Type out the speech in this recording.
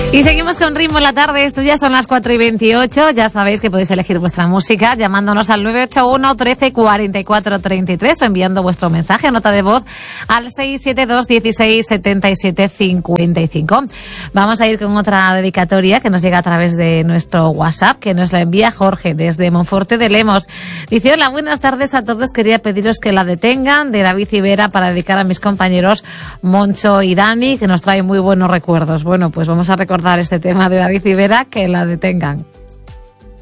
Y seguimos con Ritmo en la tarde. Esto ya son las 4:28. Ya sabéis que podéis elegir vuestra música llamándonos al 981 13 44 33 o enviando vuestro mensaje, nota de voz, al 672 16 77 55. Vamos a ir con otra dedicatoria que nos llega a través de nuestro WhatsApp, que nos la envía Jorge desde Monforte de Lemos. Dice: hola, buenas tardes a todos. Quería pediros que la detengan, de David Civera, para dedicar a mis compañeros Moncho y Dani, que nos trae muy buenos recuerdos. Bueno, pues vamos a recordar este tema de David Civera, que la detengan.